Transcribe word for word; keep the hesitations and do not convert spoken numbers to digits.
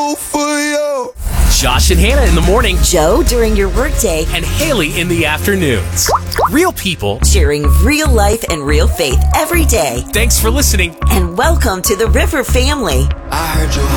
do for you. Josh and Hannah in the morning, Joe during your workday, and Haley in the afternoons. Real people, sharing real life and real faith every day. Thanks for listening. And welcome to the River family. I heard you